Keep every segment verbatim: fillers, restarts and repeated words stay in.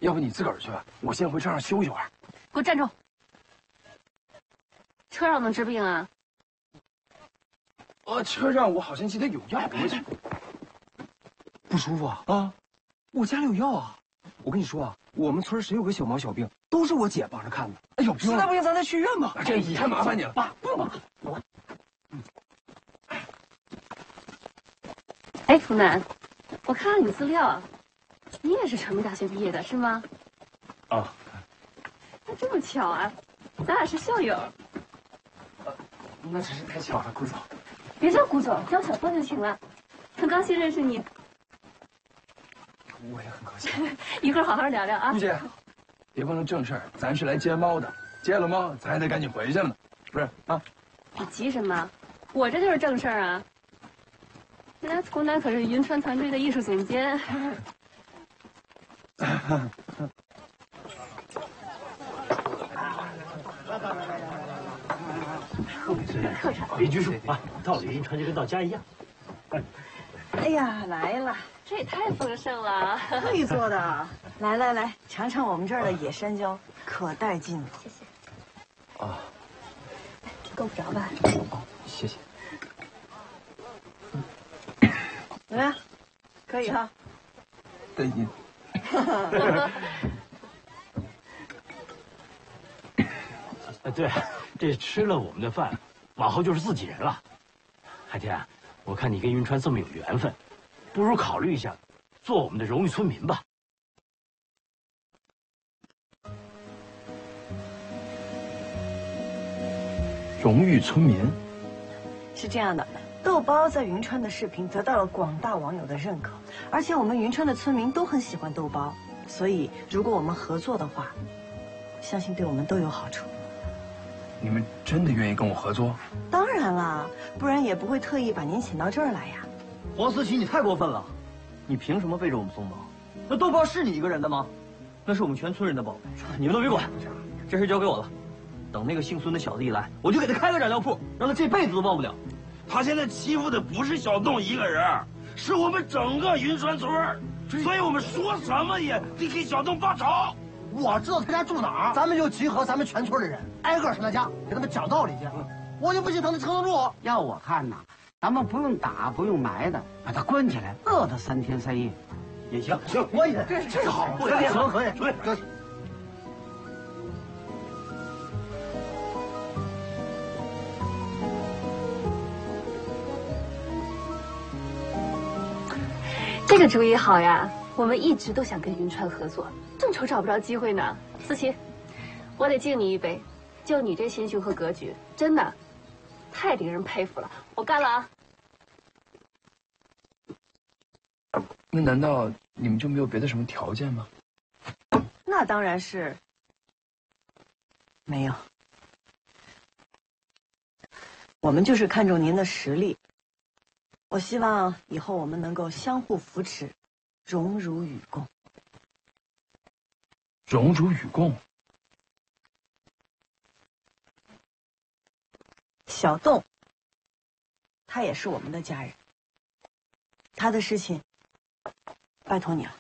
要不你自个儿去吧，我先回车上休息会儿。 给我站住！车上能治病啊？ 呃，车上我好像记得有药，我去。不舒服啊？啊，我家里有药啊。我跟你说啊，我们村谁有个小毛小病，都是我姐帮着看的。哎呦，实在不行咱再去医院吧。这也太麻烦你了。爸，不用了，走吧。嗯。 哎，图南，我看了你资料，你也是成都大学毕业的是吗？ 啊。 那这么巧啊，咱俩是校友。 呃，那真是太巧了，顾总。 别叫顾总，叫小峰就行了。很高兴认识你。 我也很高兴。 一会儿好好聊聊啊。 玉姐，别忘了正事儿，咱是来接猫的，接了猫咱还得赶紧回去呢，不是啊？ 你急什么？我这就是正事儿啊。人家图南可是云川团队的艺术总监。 客场，别拘束啊！到了云川就跟到家一样。 哎呀，来了， 这也太丰盛了， 特意做的。来来来，尝尝我们这儿的野山椒，可带劲了。 谢谢。 啊， 够不着吧？ 谢谢。 怎么样？可以哈。 带劲。 哎，对，这吃了我们的饭，往后就是自己人了。海天，我看你跟云川这么有缘分，不如考虑一下，做我们的荣誉村民吧。 荣誉村民？ 是这样的，豆包在云川的视频得到了广大网友的认可，而且我们云川的村民都很喜欢豆包，所以如果我们合作的话，相信对我们都有好处。 你们真的愿意跟我合作？ 当然啦，不然也不会特意把您请到这儿来呀。 黄思琪，你太过分了！你凭什么背着我们松绑？那豆包是你一个人的吗？那是我们全村人的宝贝，你们都别管，这事交给我了。等那个姓孙的小子一来，我就给他开个染料铺，让他这辈子都忘不了。 他现在欺负的不是小洞一个人，是我们整个云川村，所以我们说什么也得给小洞报仇。 我知道他家住哪儿，咱们就集合咱们全村的人，挨个上他家，给他们讲道理去。我就不信他能撑得住。 要我看呐，咱们不用打，不用埋的，把他关起来，饿他三天三夜， 也行。 行，我也这这好，可以，行可以，可以，可以。 这个主意好呀！我们一直都想跟云川合作，正愁找不着机会呢。思琪，我得敬你一杯，就你这心胸和格局，真的太令人佩服了。我干了啊！ 那难道你们就没有别的什么条件吗？ 那当然是没有，我们就是看重您的实力。我希望以后我们能够相互扶持，荣辱与共。 荣辱与共。 小洞，他也是我们的家人，他的事情，拜托你了。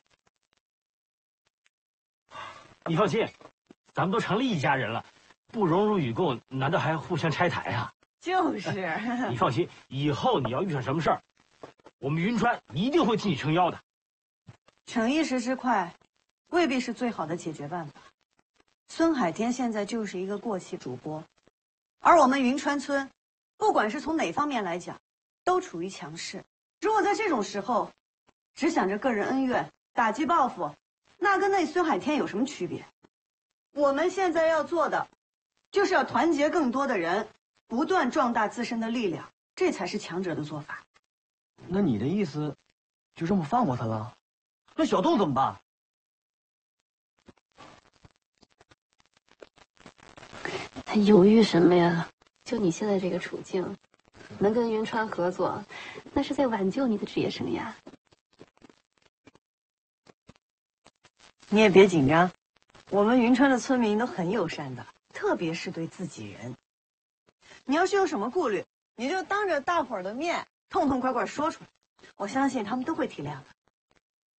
你放心，咱们都成了一家人了，不荣辱与共，难道还要互相拆台啊？ 就是。 你放心，以后你要遇上什么事儿，我们云川一定会替你撑腰的。 逞一时之快，未必是最好的解决办法。孙海天现在就是一个过气主播，而我们云川村，不管是从哪方面来讲，都处于强势。如果在这种时候，只想着个人恩怨、打击报复，那跟那孙海天有什么区别？我们现在要做的，就是要团结更多的人，不断壮大自身的力量，这才是强者的做法。 那你的意思，就这么放过他了？那小洞怎么办？ 他犹豫什么呀？就你现在这个处境，能跟云川合作，那是在挽救你的职业生涯。 你也别紧张，我们云川的村民都很友善的，特别是对自己人。你要是有什么顾虑，你就当着大伙儿的面痛痛快快说出来，我相信他们都会体谅的。